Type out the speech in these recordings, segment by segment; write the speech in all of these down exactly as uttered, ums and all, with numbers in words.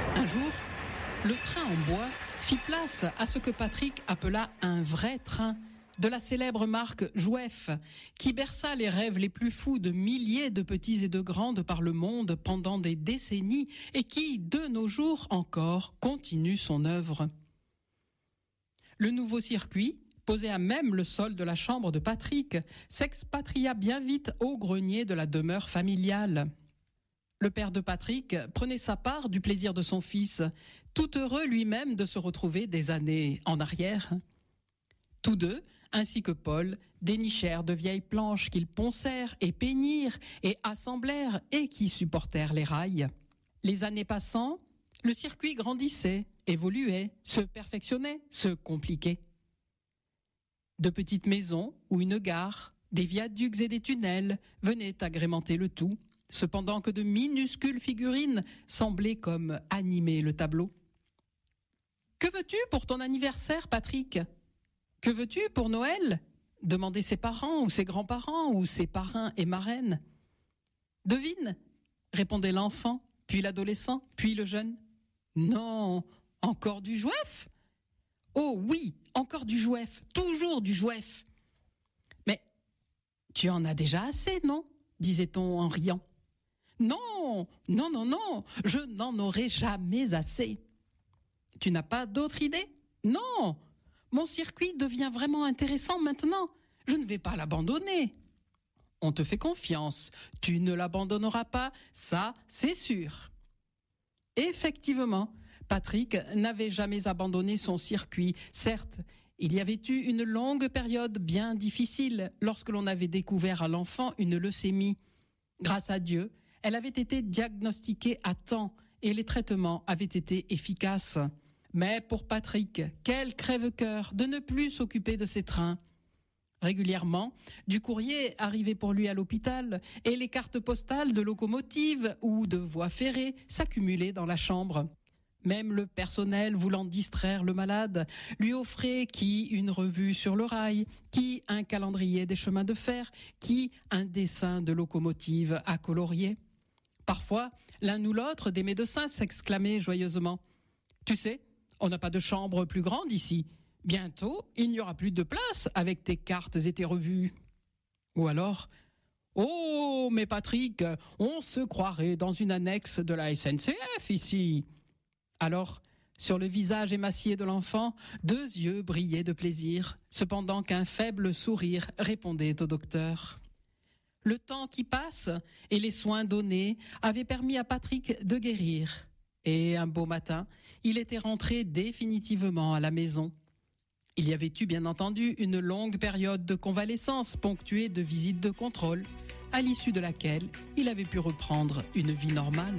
Un jour, le train en bois fit place à ce que Patrick appela un vrai train de la célèbre marque Jouef, qui berça les rêves les plus fous de milliers de petits et de grands de par le monde pendant des décennies et qui, de nos jours encore, continue son œuvre. Le nouveau circuit, posé à même le sol de la chambre de Patrick, s'expatria bien vite au grenier de la demeure familiale. Le père de Patrick prenait sa part du plaisir de son fils, tout heureux lui-même de se retrouver des années en arrière. Tous deux, ainsi que Paul, dénichèrent de vieilles planches qu'ils poncèrent et peignirent et assemblèrent et qui supportèrent les rails. Les années passant, le circuit grandissait, évoluait, se perfectionnait, se compliquait. De petites maisons ou une gare, des viaducs et des tunnels venaient agrémenter le tout, cependant que de minuscules figurines semblaient comme animer le tableau. « Que veux-tu pour ton anniversaire, Patrick ? Que veux-tu pour Noël ?» demandaient ses parents ou ses grands-parents ou ses parrains et marraines. « Devine !» répondait l'enfant, puis l'adolescent, puis le jeune. « Non, encore du jouef ?»« Oh oui, encore du jouef, toujours du jouef !»« Mais tu en as déjà assez, non ?» disait-on en riant. « Non, non, non, non, je n'en aurai jamais assez. »« Tu n'as pas d'autre idée ? » ?»« Non, mon circuit devient vraiment intéressant maintenant. Je ne vais pas l'abandonner. »« On te fait confiance, tu ne l'abandonneras pas, ça c'est sûr. » Effectivement, Patrick n'avait jamais abandonné son circuit. Certes, il y avait eu une longue période bien difficile lorsque l'on avait découvert à l'enfant une leucémie. Grâce à Dieu, elle avait été diagnostiquée à temps et les traitements avaient été efficaces. Mais pour Patrick, quel crève-cœur de ne plus s'occuper de ses trains. Régulièrement, du courrier arrivait pour lui à l'hôpital et les cartes postales de locomotives ou de voies ferrées s'accumulaient dans la chambre. Même le personnel, voulant distraire le malade, lui offrait qui une revue sur le rail, qui un calendrier des chemins de fer, qui un dessin de locomotive à colorier. Parfois, l'un ou l'autre des médecins s'exclamait joyeusement « Tu sais, on n'a pas de chambre plus grande ici. Bientôt, il n'y aura plus de place avec tes cartes et tes revues. » Ou alors « Oh, mais Patrick, on se croirait dans une annexe de la S N C F ici. » Alors, sur le visage émacié de l'enfant, deux yeux brillaient de plaisir, cependant qu'un faible sourire répondait au docteur. Le temps qui passe et les soins donnés avaient permis à Patrick de guérir. Et un beau matin, il était rentré définitivement à la maison. Il y avait eu bien entendu une longue période de convalescence ponctuée de visites de contrôle, à l'issue de laquelle il avait pu reprendre une vie normale.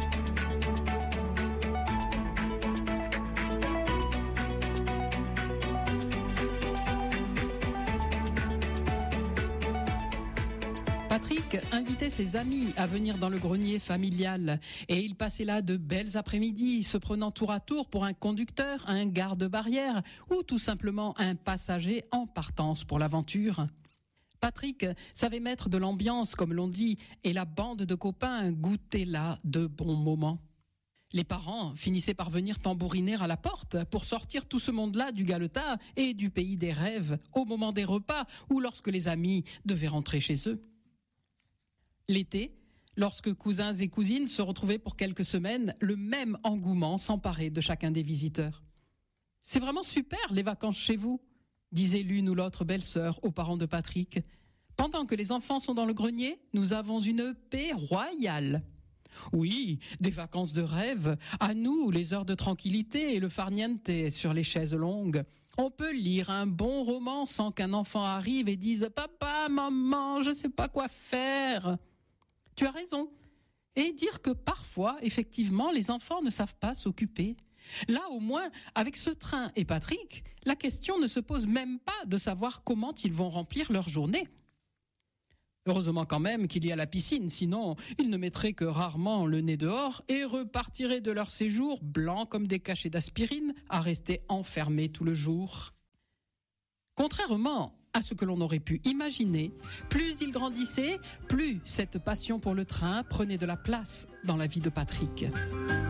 Patrick invitait ses amis à venir dans le grenier familial et il passait là de belles après-midi, se prenant tour à tour pour un conducteur, un garde-barrière ou tout simplement un passager en partance pour l'aventure. Patrick savait mettre de l'ambiance, comme l'on dit, et la bande de copains goûtait là de bons moments. Les parents finissaient par venir tambouriner à la porte pour sortir tout ce monde-là du galetas et du pays des rêves au moment des repas ou lorsque les amis devaient rentrer chez eux. L'été, lorsque cousins et cousines se retrouvaient pour quelques semaines, le même engouement s'emparait de chacun des visiteurs. « C'est vraiment super les vacances chez vous », disait l'une ou l'autre belle-sœur aux parents de Patrick. « Pendant que les enfants sont dans le grenier, nous avons une paix royale. » Oui, des vacances de rêve, à nous les heures de tranquillité et le farniente sur les chaises longues. On peut lire un bon roman sans qu'un enfant arrive et dise « Papa, maman, je sais pas quoi faire ». Tu as raison. Et dire que parfois, effectivement, les enfants ne savent pas s'occuper. Là, au moins, avec ce train et Patrick, la question ne se pose même pas de savoir comment ils vont remplir leur journée. Heureusement quand même qu'il y a la piscine, sinon ils ne mettraient que rarement le nez dehors et repartiraient de leur séjour blancs comme des cachets d'aspirine à rester enfermés tout le jour. Contrairement à ce que l'on aurait pu imaginer, plus il grandissait, plus cette passion pour le train prenait de la place dans la vie de Patrick.